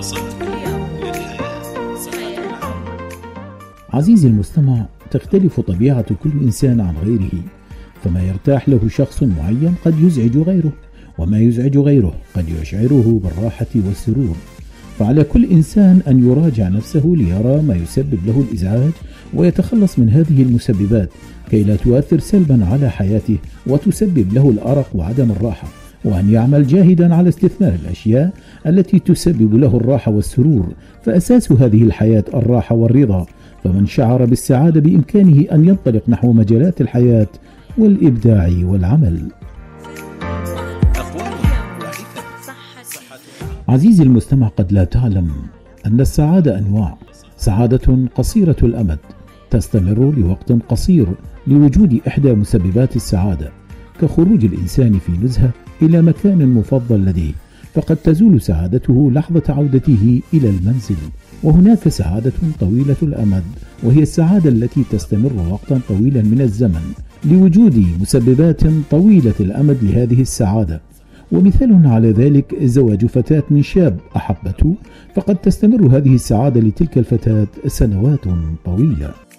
عزيزي المستمع، تختلف طبيعة كل إنسان عن غيره، فما يرتاح له شخص معين قد يزعج غيره، وما يزعج غيره قد يشعره بالراحة والسرور. فعلى كل إنسان أن يراجع نفسه ليرى ما يسبب له الإزعاج ويتخلص من هذه المسببات كي لا تؤثر سلبا على حياته وتسبب له الأرق وعدم الراحة، وأن يعمل جاهدا على استثمار الأشياء التي تسبب له الراحة والسرور، فأساس هذه الحياة الراحة والرضا. فمن شعر بالسعادة بإمكانه أن ينطلق نحو مجالات الحياة والإبداع والعمل. عزيزي المستمع، قد لا تعلم أن السعادة أنواع. سعادة قصيرة الأمد تستمر لوقت قصير لوجود إحدى مسببات السعادة، كخروج الإنسان في نزهة إلى مكان مفضل لديه، فقد تزول سعادته لحظة عودته إلى المنزل. وهناك سعادة طويلة الأمد، وهي السعادة التي تستمر وقتا طويلا من الزمن لوجود مسببات طويلة الأمد لهذه السعادة. ومثال على ذلك زواج فتاة من شاب أحبته، فقد تستمر هذه السعادة لتلك الفتاة سنوات طويلة.